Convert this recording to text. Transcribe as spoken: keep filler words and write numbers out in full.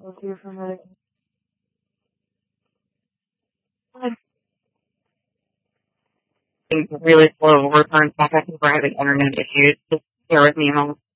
We'll hear from it. Really slow. We're going back. I think we're having internet issues. Just bear with me a moment.